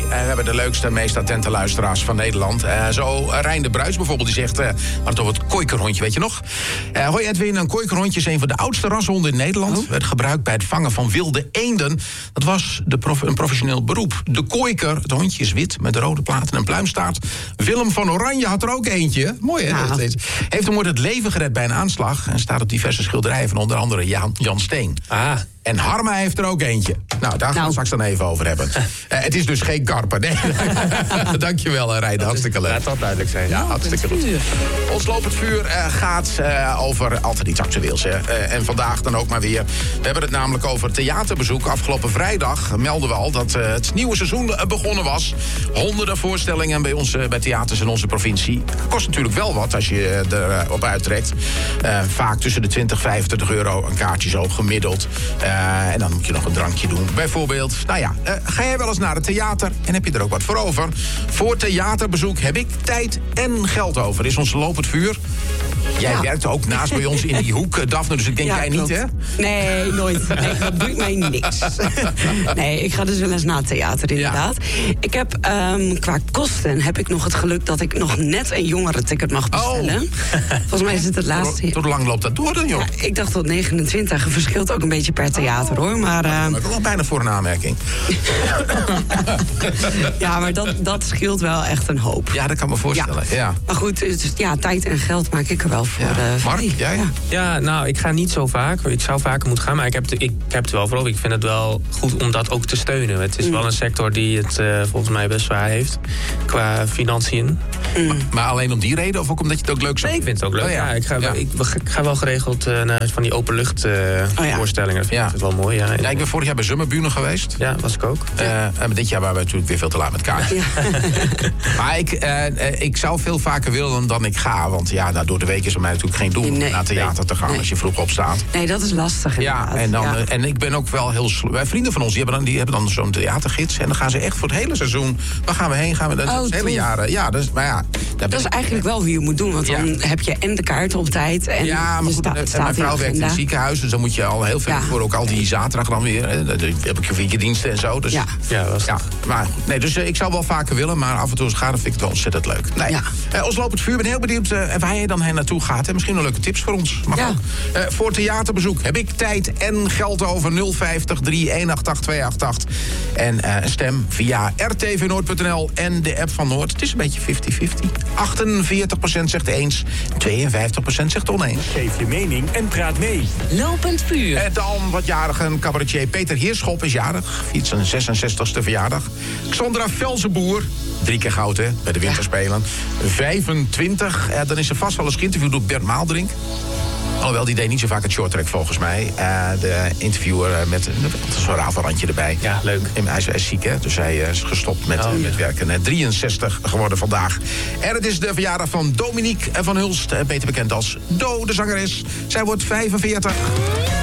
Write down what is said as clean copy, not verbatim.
We hebben de leukste en meest attente luisteraars van Nederland. Zo Rijn de Bruis bijvoorbeeld, die zegt... maar over het kooikerhondje, weet je nog? Hoi Edwin, een kooikerhondje is een van de oudste rashonden in Nederland. Werd gebruikt bij het vangen van wilde eenden. Dat was een professioneel beroep. De kooiker, het hondje is wit met rode platen en pluimstaart. Willem van Oranje had er ook eentje. Mooi, hè? Ja. Heeft hem ooit het leven gered bij een aanslag. En staat op diverse schilderijen van onder andere Jan Steen. En Harma heeft er ook eentje. Nou, daar gaan we het straks dan even over hebben. Het is dus geen karper, nee. Dankjewel, Rijn. Hartstikke leuk. Laat dat duidelijk zijn. Ja, hartstikke goed. Ons lopend vuur gaat over altijd iets actueels. En vandaag dan ook maar weer. We hebben het namelijk over theaterbezoek. Afgelopen vrijdag melden we al dat het nieuwe seizoen begonnen was. Honderden voorstellingen bij theaters in onze provincie. Kost natuurlijk wel wat als je erop uittrekt. Vaak tussen de 20 en 25 euro een kaartje zo gemiddeld. En dan moet je nog een drankje doen. Bijvoorbeeld, ga jij wel eens naar het theater en heb je er ook wat voor over? Voor theaterbezoek heb ik tijd en geld over. Is ons lopend vuur. Jij werkt ook naast bij ons in die hoek, Daphne, dus ik denk jij klopt. niet, hè? Nee, nooit. Nee, dat doet mij niks. Nee, ik ga dus wel eens naar het theater, inderdaad. Ja. Ik heb, qua kosten, heb ik nog het geluk dat ik nog net een jongerenticket mag bestellen. Volgens mij is het laatste. Tot hoe lang loopt dat door dan, joh? Ja, ik dacht tot 29. Het verschilt ook een beetje per theater, hoor. Maar ik wil wel bijna voor een aanmerking. Ja, maar dat scheelt wel echt een hoop. Ja, dat kan me voorstellen. Ja. Maar goed, dus, tijd en geld maak ik er wel voor. Mark, jij? Ja, nou, ik ga niet zo vaak. Ik zou vaker moeten gaan, maar ik heb het wel voor over. Ik vind het wel goed om dat ook te steunen. Het is wel een sector die het volgens mij best zwaar heeft. Qua financiën. Maar alleen om die reden of ook omdat je het ook leuk vindt? Nee, ik vind het ook leuk. Ik ga wel geregeld naar van die openlucht voorstellingen. Dat vind ik wel mooi. Ja, ik ben vorig jaar bij Zomerbühne geweest. Ja, was ik ook. En dit jaar waren we natuurlijk weer veel te laat met kaarten. Ja. Maar ik zou veel vaker willen dan ik ga. Want door de week is er mij natuurlijk geen doel naar theater te gaan als je vroeg opstaat. Nee, dat is lastig inderdaad. En ik ben ook wel heel... Vrienden van ons, die hebben dan zo'n theatergids. En dan gaan ze echt voor het hele seizoen... Waar gaan we heen? Gaan we het hele jaren? Ja, dus, dat is eigenlijk wel hoe je moet doen. Want dan heb je en de kaart op tijd. En maar goed, mijn vrouw werkt in het ziekenhuis. Dus dan moet je al heel veel voor ook al die zaterdag dan weer. Dan heb ik 4 diensten en zo. Dus, maar dus ik zou wel vaker willen. Maar af en toe vind ik het wel ontzettend leuk. Ons lopend vuur, ben heel benieuwd waar je dan heen naartoe gaat. En misschien nog leuke tips voor ons. Mag ook. Voor theaterbezoek heb ik tijd en geld over 050 318 288. En een stem via rtvnoord.nl en de app van Noord. Het is een beetje 50-50. 48% zegt eens, 52% zegt oneens. Geef je mening en praat mee. Lopend vuur. De al wat jarige cabaretier Peter Heerschop is jarig. Viert zijn 66ste verjaardag. Xandra Velzenboer, 3 keer goud hè, bij de Winterspelen. 25, dan is er vast wel eens geïnterviewd door Bert Maaldrink. Alhoewel, die deed niet zo vaak het shorttrack volgens mij. De interviewer met zo'n rafelrandje erbij. Ja, leuk. Hij is ziek, hè? Dus hij is gestopt met werken. 63 geworden vandaag. En het is de verjaardag van Dominique van Hulst. Beter bekend als Do, de zangeres. Zij wordt 45.